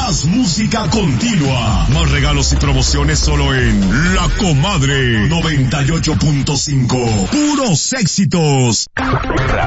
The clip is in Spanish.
Más música continua. Más regalos y promociones solo en La Comadre 98.5. Puros éxitos.